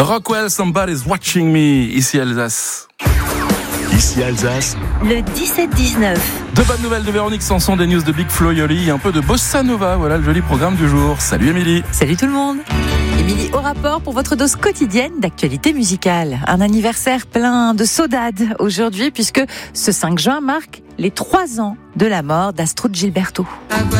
Rockwell, Somebody's Watching Me, ici Alsace. Ici Alsace. Le 17-19. De bonnes nouvelles de Véronique Sanson, des news de Big Flo et Oli, un peu de bossa nova, voilà le joli programme du jour. Salut Émilie. Salut tout le monde. Émilie au rapport pour votre dose quotidienne d'actualité musicale. Un anniversaire plein de saudade aujourd'hui puisque ce 5 juin marque les 3 ans de la mort d'Astrud Gilberto.